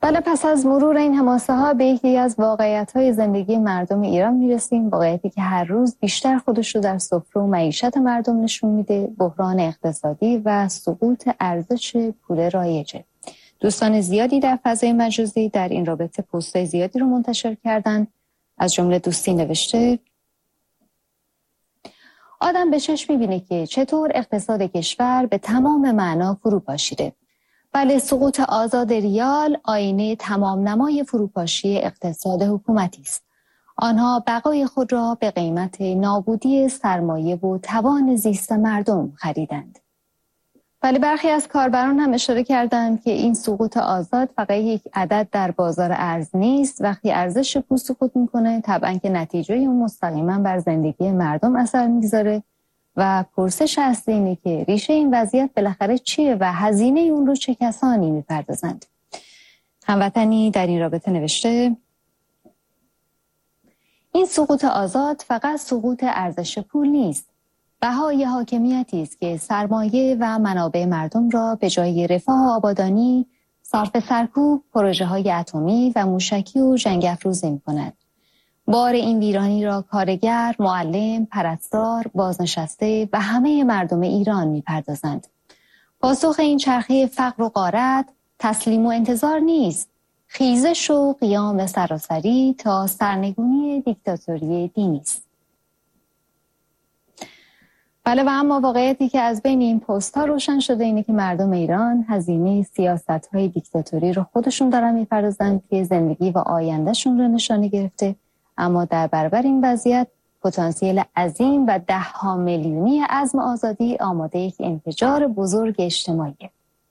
بله، پس از مرور این حماسه ها به یکی از واقعیت های زندگی مردم ایران میرسیم. واقعیتی که هر روز بیشتر خودش رو در سفره و معیشت مردم نشون میده. بحران اقتصادی و سقوط ارزش پول رایجه. دوستان زیادی در فضای مجازی در این رابطه پست‌های زیادی رو منتشر کردن. از جمله دوستی نوشته: آدم به چشم میبینه که چطور اقتصاد کشور به تمام معنا فرو پاشیده. بله، سقوط آزاد ریال آینه تمام نمای فروپاشی اقتصاد حکومتی است. آنها بقای خود را به قیمت نابودی سرمایه و توان زیست مردم خریدند. بله، برخی از کاربران هم اشاره کردند که این سقوط آزاد فقط یک عدد در بازار ارز نیست. وقتی ارزش پول سقوط میکنه طبعا که نتیجه اون مستقیما بر زندگی مردم اثر میگذاره و پرسش اصلی اینه که ریشه این وضعیت بالاخره چیه و هزینه اون رو چه کسانی میپردازند. هموطنی در این رابطه نوشته: این سقوط آزاد فقط سقوط ارزش پول نیست. بهای حاکمیتی است که سرمایه و منابع مردم را به جای رفاه و آبادانی صرف سرکوب، پروژه‌های اتمی و موشکی و جنگ افروزی می‌کند. بار این ویرانی را کارگر، معلم، پرستار، بازنشسته و همه مردم ایران می‌پردازند. پاسخ این چرخه فقر و غارت تسلیم و انتظار نیست. خیزش و قیام سراسری تا سرنگونی دیکتاتوری دینی است. بله، و اما واقعیتی که از بین این پست ها روشن شده اینه که مردم ایران هزینه سیاست های دیکتاتوری رو خودشون دارن میپردازن که زندگی و آیندهشون رو نشانه گرفته. اما در برابر این وضعیت پتانسیل عظیم و 10 میلیونی عزم آزادی آماده یک انفجار بزرگ اجتماعیه.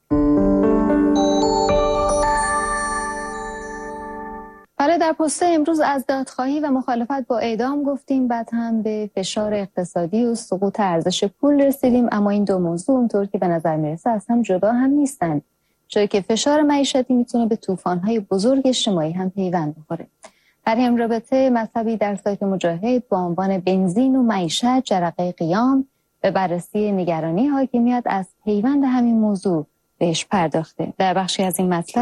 بله، در پست امروز از دادخواهی و مخالفت با اعدام گفتیم، بعد هم به فشار اقتصادی و سقوط ارزش پول رسیدیم. اما این دو موضوع اونطور که به نظر میرسه از هم جدا هم نیستن، چون که فشار معیشتی میتونه به طوفان‌های بزرگ اجتماعی هم پیوند بخوره. در این رابطه مطلبی در سایت مجاهد با عنوان بنزین و معیشت جرقه قیام به بررسی نگرانی حاکمیت از پیوند همین موضوع بهش پرداخته. در بخشی از این مطلب